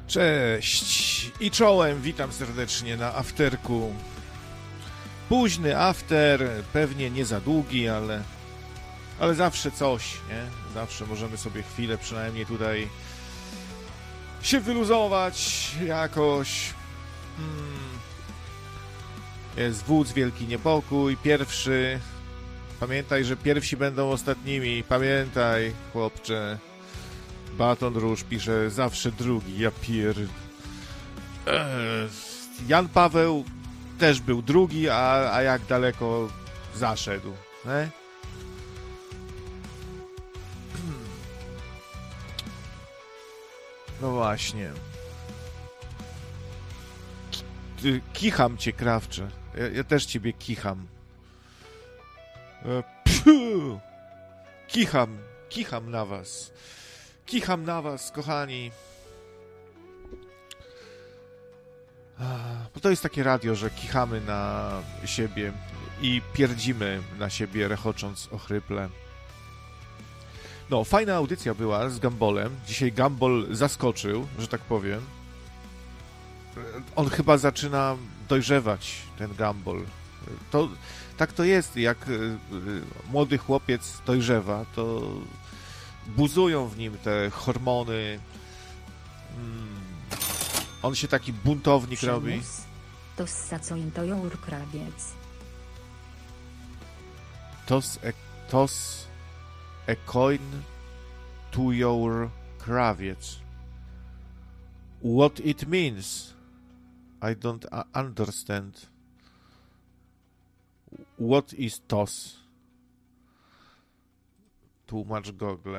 Cześć i czołem, witam serdecznie na afterku. Późny after, pewnie nie za długi, ale zawsze coś, nie? Zawsze możemy sobie chwilę przynajmniej tutaj się wyluzować jakoś. Jest wódz, wielki niepokój, pierwszy. Pamiętaj, że pierwsi będą ostatnimi. Pamiętaj, chłopcze. Baton Rouge pisze zawsze drugi, ja Jan Paweł też był drugi, a jak daleko zaszedł, nie? No właśnie. Kicham cię, Krawcze. Ja też ciebie kicham. Kicham na was. Kicham na was, kochani. Bo to jest takie radio, że kichamy na siebie i pierdzimy na siebie, rechocząc ochryple. No, fajna audycja była z Gambolem. Dzisiaj Gambol zaskoczył, że tak powiem. On chyba zaczyna dojrzewać, ten Gambol. Tak to jest, jak młody chłopiec dojrzewa, to buzują w nim te hormony. On się taki buntownik robi. To krawiec. Toss a coin to your krawiec. What it means? I don't understand. What is toss? Tłumacz Google.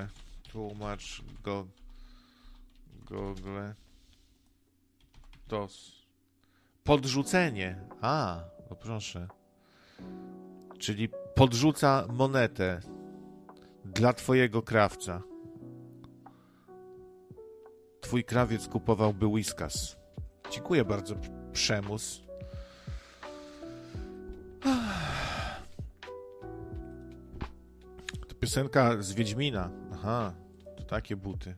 Google. Toss. Podrzucenie. No proszę. Czyli podrzuca monetę dla twojego krawca. Twój krawiec kupowałby Whiskas. Dziękuję bardzo, Przemus. To piosenka z Wiedźmina. To takie buty.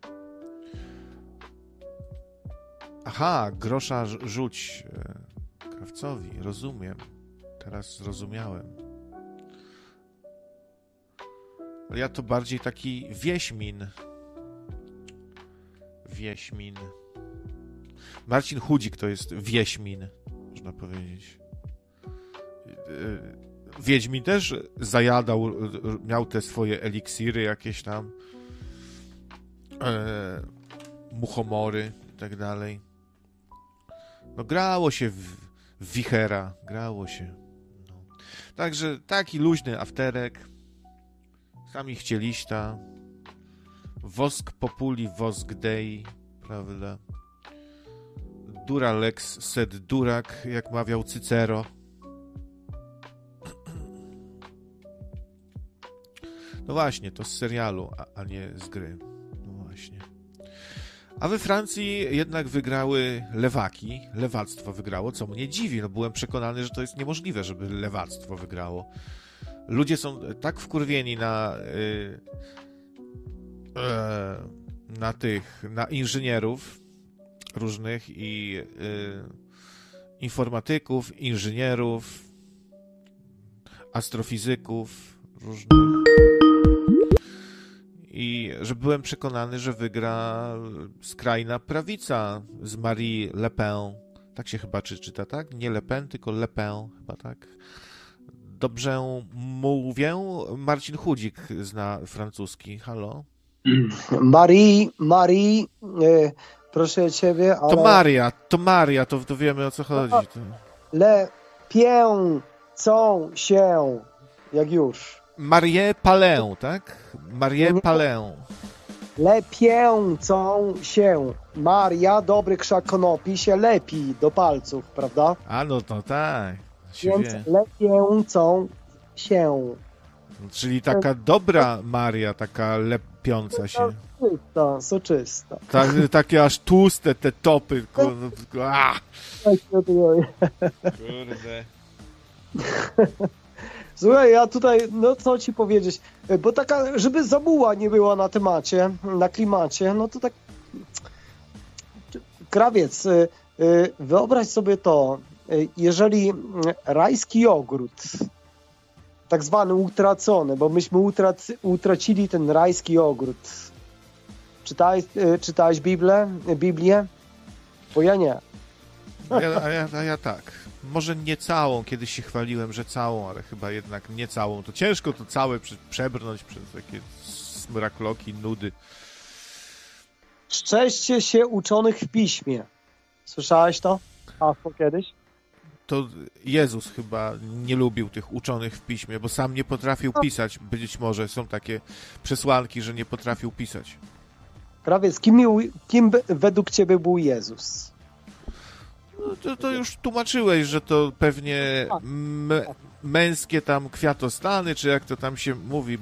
Grosza rzuć krawcowi. Rozumiem. Teraz zrozumiałem. Ale ja to bardziej taki wieśmin. Marcin Chudzik to jest wieśmin, można powiedzieć. Wiedźmin też zajadał, miał te swoje eliksiry jakieś tam, muchomory i tak dalej. No grało się w wichera, grało się. No. Także taki luźny afterek. Sami chcieliście. Wosk populi, wosk dei, prawda? Dura lex sed durak, jak mawiał Cycero. No właśnie, to z serialu, a nie z gry. No właśnie. A we Francji jednak wygrały lewaki. Lewactwo wygrało, co mnie dziwi. No byłem przekonany, że to jest niemożliwe, żeby lewactwo wygrało. Ludzie są tak wkurwieni na inżynierów różnych i informatyków, inżynierów, astrofizyków różnych. I że byłem przekonany, że wygra skrajna prawica z Marie Le Pen. Tak się chyba czyta, tak? Nie Le Pen, tylko Le Pen, chyba tak. Dobrze mówię? Marcin Chudzik zna francuski. Halo? Marie, proszę ciebie, ale... To Maria, to wiemy, o co chodzi. Le pięcą się, jak już. Marie Palais, tak? Marie Palais. Le pięcą się. Maria, dobry krzak konopi, się lepi do palców, prawda? No tak. Więc le pięcą się. Czyli dobra Maria, taka lepiąca się. Soczysta. Takie aż tłuste te topy. Kurde. Słuchaj, ja tutaj, no co ci powiedzieć, bo taka, żeby zabuła nie była na temacie, na klimacie, no to tak Krawiec, wyobraź sobie to, jeżeli rajski ogród, tak zwany utracony, bo myśmy utracili ten rajski ogród. Czytałeś Biblię? Bo ja nie. A ja tak. Może nie całą, kiedyś się chwaliłem, że całą, ale chyba jednak nie całą. To ciężko to całe przebrnąć przez takie smrakloki, nudy. Szczęście się uczonych w piśmie. Słyszałeś to? Kiedyś? To Jezus chyba nie lubił tych uczonych w piśmie, bo sam nie potrafił pisać. Być może są takie przesłanki, że nie potrafił pisać. Krawiec, kim według ciebie był Jezus? No, to już tłumaczyłeś, że to pewnie męskie tam kwiatostany, czy jak to tam się mówi,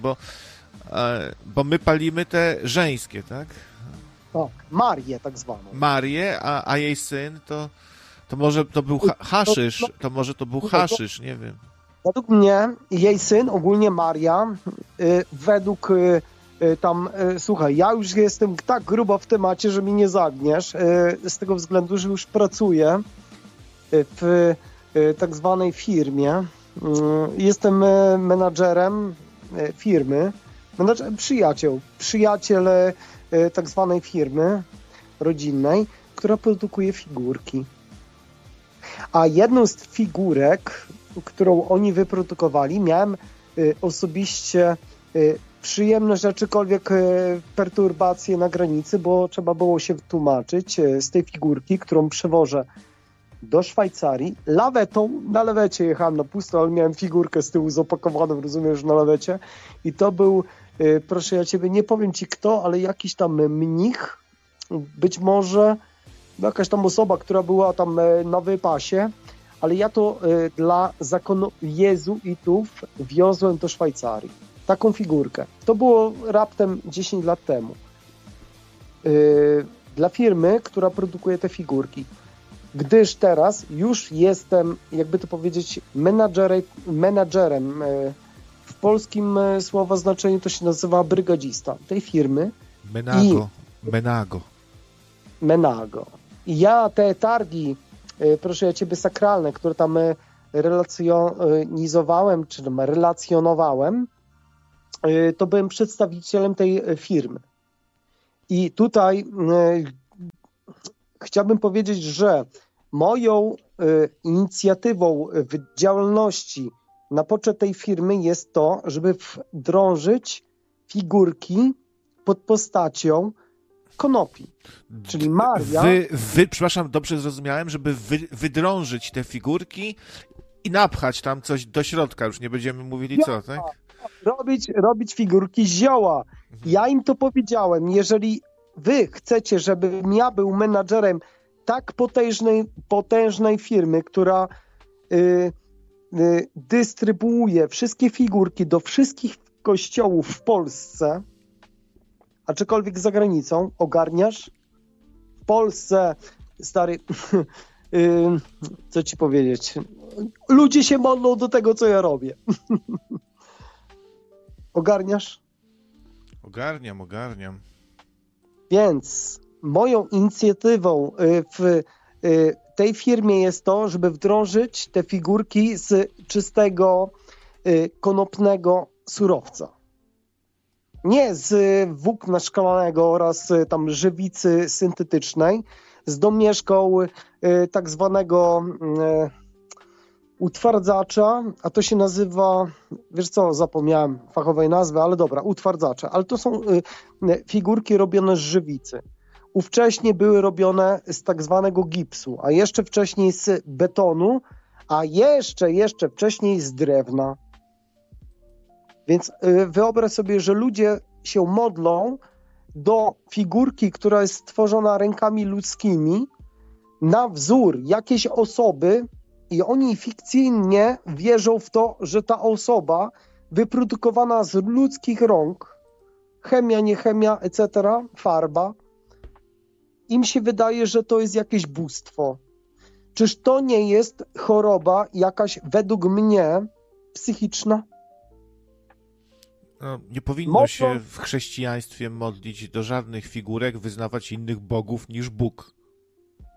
bo my palimy te żeńskie, tak? Tak, Marię tak zwaną. Marię, a jej syn to może to był haszysz, to może to był haszysz, nie wiem. Według mnie jej syn, ogólnie Maria, według słuchaj, ja już jestem tak grubo w temacie, że mi nie zagniesz, z tego względu, że już pracuję w tak zwanej firmie. Jestem menadżerem firmy, przyjaciel tak zwanej firmy rodzinnej, która produkuje figurki. A jedną z figurek, którą oni wyprodukowali, miałem osobiście przyjemność, aczkolwiek perturbacje na granicy, bo trzeba było się tłumaczyć z tej figurki, którą przewożę do Szwajcarii. Lawetą, na lawecie jechałem na pusto, ale miałem figurkę z tyłu zapakowaną, rozumiesz, na lawecie. I to był, proszę ja ciebie, nie powiem ci kto, ale jakiś tam mnich, być może jakaś tam osoba, która była tam na wypasie, ale ja to dla zakonu jezuitów wiozłem do Szwajcarii. Taką figurkę. To było raptem 10 lat temu. Dla firmy, która produkuje te figurki. Gdyż teraz już jestem, jakby to powiedzieć, menadżerem. W polskim słowa znaczeniu to się nazywa brygadzista tej firmy. Menago. I ja te targi, proszę ja ciebie, sakralne, które tam relacjonizowałem, czy tam relacjonowałem, to byłem przedstawicielem tej firmy. I tutaj chciałbym powiedzieć, że moją inicjatywą w działalności na poczet tej firmy jest to, żeby wdrążyć figurki pod postacią konopi. Czyli Maria... Przepraszam, dobrze zrozumiałem, żeby wydrążyć te figurki i napchać tam coś do środka. Już nie będziemy mówili co, tak? Robić figurki z zioła. Ja im to powiedziałem. Jeżeli wy chcecie, żebym ja był menadżerem tak potężnej firmy, która dystrybuuje wszystkie figurki do wszystkich kościołów w Polsce, aczkolwiek za granicą, ogarniasz? W Polsce, stary, co ci powiedzieć? Ludzie się modlą do tego, co ja robię. Ogarniasz? Ogarniam. Więc moją inicjatywą w tej firmie jest to, żeby wdrożyć te figurki z czystego konopnego surowca. Nie z włókna szklanego oraz tam żywicy syntetycznej, z domieszką tak zwanego utwardzacza, a to się nazywa, wiesz co, zapomniałem fachowej nazwy, ale dobra, utwardzacze. Ale to są figurki robione z żywicy. Ówcześnie były robione z tak zwanego gipsu, a jeszcze wcześniej z betonu, a jeszcze wcześniej z drewna. Więc wyobraź sobie, że ludzie się modlą do figurki, która jest stworzona rękami ludzkimi na wzór jakiejś osoby i oni fikcyjnie wierzą w to, że ta osoba wyprodukowana z ludzkich rąk, chemia, nie chemia, etc., farba, im się wydaje, że to jest jakieś bóstwo. Czyż to nie jest choroba jakaś według mnie psychiczna? No, nie powinno się w chrześcijaństwie modlić do żadnych figurek, wyznawać innych bogów niż Bóg.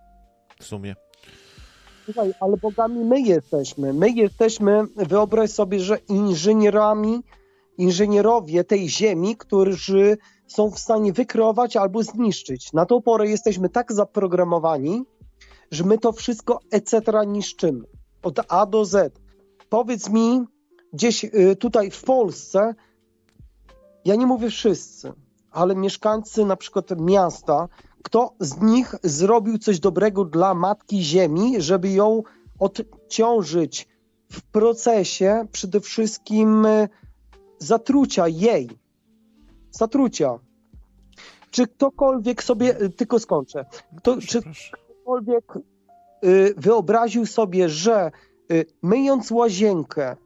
w sumie. Słuchaj, ale bogami my jesteśmy. My jesteśmy, wyobraź sobie, że inżynierowie tej ziemi, którzy są w stanie wykreować albo zniszczyć. Na tą porę jesteśmy tak zaprogramowani, że my to wszystko etc. niszczymy. Od A do Z. Powiedz mi, gdzieś tutaj w Polsce, ja nie mówię wszyscy, ale mieszkańcy na przykład miasta, kto z nich zrobił coś dobrego dla Matki Ziemi, żeby ją odciążyć w procesie przede wszystkim zatrucia jej. Zatrucia. Czy ktokolwiek sobie, tylko skończę, czy ktokolwiek wyobraził sobie, że myjąc łazienkę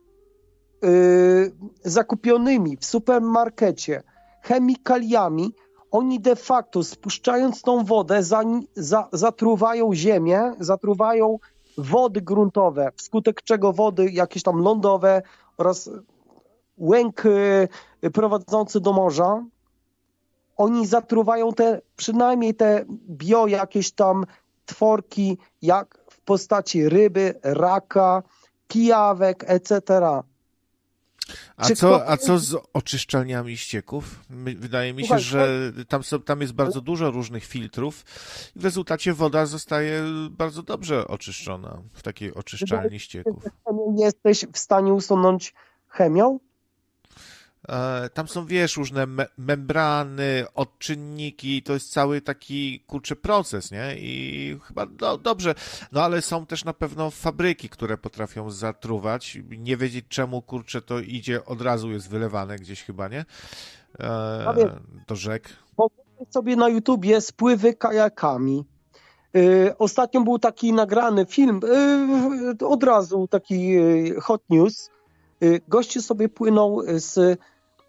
zakupionymi w supermarkecie chemikaliami, oni de facto spuszczając tą wodę zatruwają ziemię, zatruwają wody gruntowe, wskutek czego wody jakieś tam lądowe oraz łęk prowadzący do morza, oni zatruwają przynajmniej te jakieś tam tworki, jak w postaci ryby, raka, pijawek, etc. A co z oczyszczalniami ścieków? Wydaje mi się, że tam jest bardzo dużo różnych filtrów i w rezultacie woda zostaje bardzo dobrze oczyszczona w takiej oczyszczalni ścieków. Jesteś w stanie usunąć chemią? Tam są, wiesz, różne membrany, odczynniki, to jest cały taki, proces, nie? I chyba dobrze, no ale są też na pewno fabryki, które potrafią zatruwać, nie wiedzieć czemu, to idzie, od razu jest wylewane gdzieś chyba, nie? Do rzek. Popatrz sobie na YouTubie spływy kajakami. Ostatnio był taki nagrany film, od razu taki hot news. Gościu sobie płynął z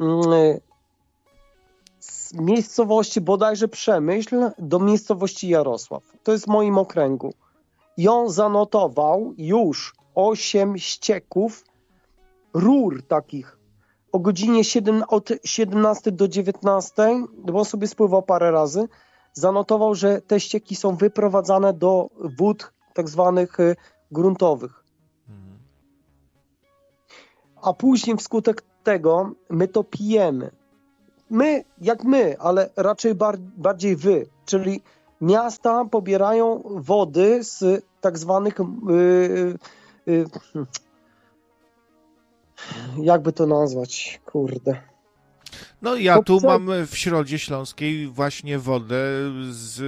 miejscowości bodajże Przemyśl do miejscowości Jarosław. To jest w moim okręgu. I on zanotował już 8 ścieków rur takich o godzinie od 17 do 19, bo on sobie spływał parę razy. Zanotował, że te ścieki są wyprowadzane do wód tak zwanych gruntowych. A później wskutek tego my to pijemy. Ale raczej bardziej wy, czyli miasta pobierają wody z tak zwanych jakby to nazwać, kurde. No ja tu mam w Środzie Śląskiej właśnie wodę z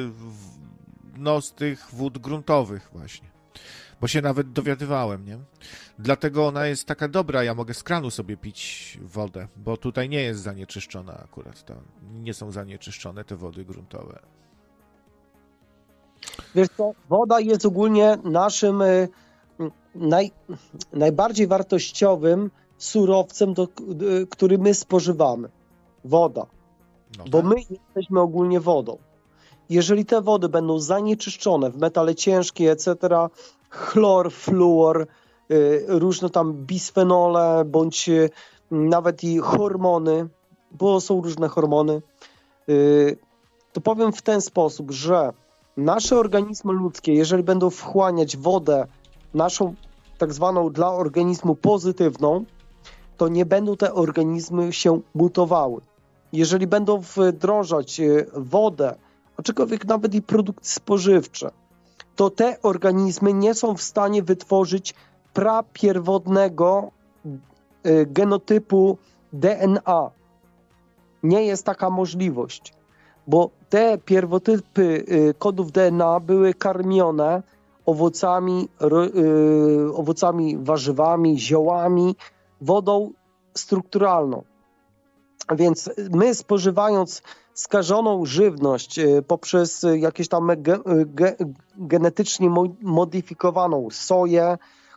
tych wód gruntowych właśnie. Bo się nawet dowiadywałem, nie? Dlatego ona jest taka dobra, ja mogę z kranu sobie pić wodę, bo tutaj nie jest zanieczyszczona akurat, nie są zanieczyszczone te wody gruntowe. Wiesz co, woda jest ogólnie naszym najbardziej wartościowym surowcem, który my spożywamy. Woda. No bo my jesteśmy ogólnie wodą. Jeżeli te wody będą zanieczyszczone w metale ciężkie, etc., chlor, fluor, różne tam bisfenole, bądź nawet i hormony, bo są różne hormony, to powiem w ten sposób, że nasze organizmy ludzkie, jeżeli będą wchłaniać wodę naszą tak zwaną dla organizmu pozytywną, to nie będą te organizmy się mutowały. Jeżeli będą wdrożać wodę, aczkolwiek nawet i produkty spożywcze, to te organizmy nie są w stanie wytworzyć prapierwodnego genotypu DNA. Nie jest taka możliwość, bo te pierwotypy kodów DNA były karmione owocami, warzywami, ziołami, wodą strukturalną. Więc my spożywając skażoną żywność poprzez jakieś tam genetycznie modyfikowaną soję,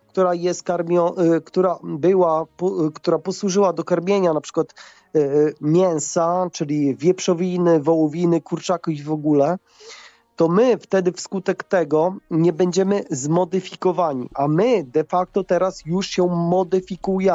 która posłużyła do karmienia na przykład mięsa, czyli wieprzowiny, wołowiny, kurczaków i w ogóle, to my wtedy wskutek tego nie będziemy zmodyfikowani, a my de facto teraz już się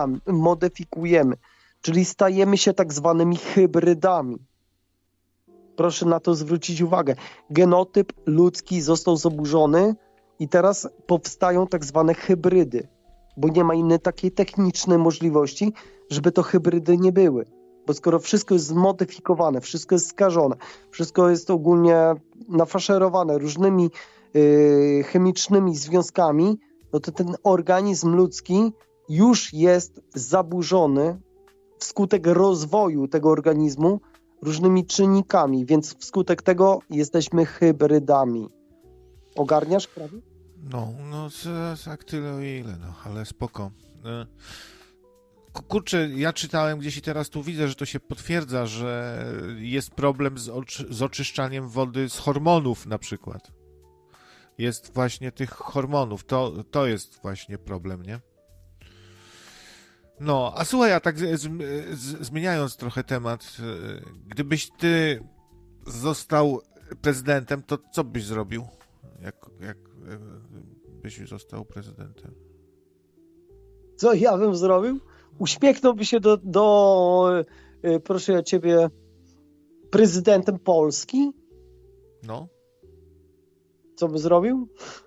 modyfikujemy, czyli stajemy się tak zwanymi hybrydami. Proszę na to zwrócić uwagę. Genotyp ludzki został zaburzony i teraz powstają tak zwane hybrydy, bo nie ma innej takiej technicznej możliwości, żeby to hybrydy nie były. Bo skoro wszystko jest zmodyfikowane, wszystko jest skażone, wszystko jest ogólnie nafaszerowane różnymi chemicznymi związkami, no to ten organizm ludzki już jest zaburzony wskutek rozwoju tego organizmu różnymi czynnikami, więc wskutek tego jesteśmy hybrydami. Ogarniasz prawie? No, tak tyle o ile, no, ale spoko. Kurczę, ja czytałem gdzieś i teraz tu widzę, że to się potwierdza, że jest problem z oczyszczaniem wody z hormonów na przykład. Jest właśnie tych hormonów, to jest właśnie problem, nie? No, a słuchaj, a tak zmieniając trochę temat, gdybyś ty został prezydentem, to co byś zrobił? Jak byś został prezydentem? Co ja bym zrobił? Uśmiechnąłby się proszę ja ciebie, prezydentem Polski? No. Co by zrobił?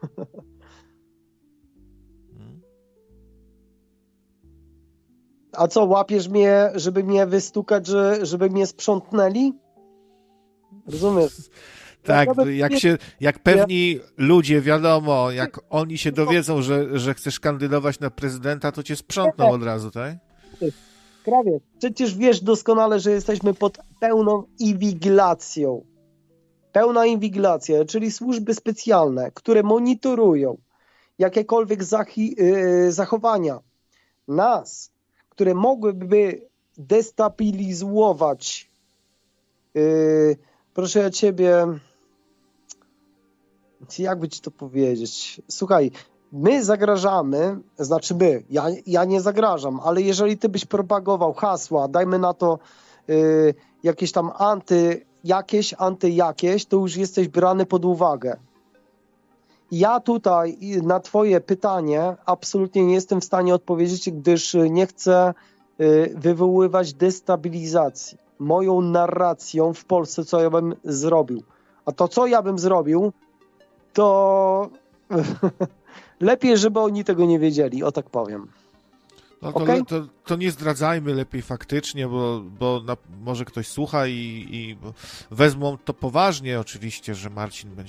A co, łapiesz mnie, żeby mnie wystukać, żeby mnie sprzątnęli? Rozumiesz? Tak, jak pewni ludzie, wiadomo, jak oni się dowiedzą, że chcesz kandydować na prezydenta, to cię sprzątną od razu, tak? Krawie, przecież wiesz doskonale, że jesteśmy pod pełną inwigilacją. Pełna inwigilacja, czyli służby specjalne, które monitorują jakiekolwiek zachowania nas, które mogłyby destabilizować, proszę ja ciebie, jakby ci to powiedzieć, słuchaj, my zagrażamy, znaczy ja nie zagrażam, ale jeżeli ty byś propagował hasła, dajmy na to jakieś tam anty jakieś, to już jesteś brany pod uwagę. Ja tutaj na twoje pytanie absolutnie nie jestem w stanie odpowiedzieć, gdyż nie chcę wywoływać destabilizacji. Moją narracją w Polsce, co ja bym zrobił. A to, co ja bym zrobił, to lepiej, żeby oni tego nie wiedzieli, o tak powiem. No Okay? To nie zdradzajmy lepiej faktycznie, bo może ktoś słucha i wezmą to poważnie oczywiście, że Marcin będzie